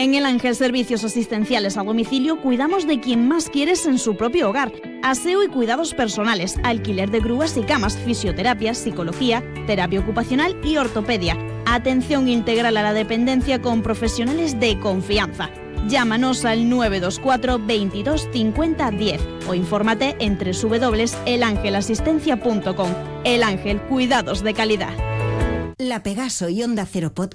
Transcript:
En El Ángel Servicios Asistenciales a Domicilio cuidamos de quien más quieres en su propio hogar. Aseo y cuidados personales, alquiler de grúas y camas, fisioterapia, psicología, terapia ocupacional y ortopedia. Atención integral a la dependencia con profesionales de confianza. Llámanos al 924 22 50 10 o infórmate en www.elangelasistencia.com. El Ángel, cuidados de calidad. La Pegaso y Onda Cero Podcast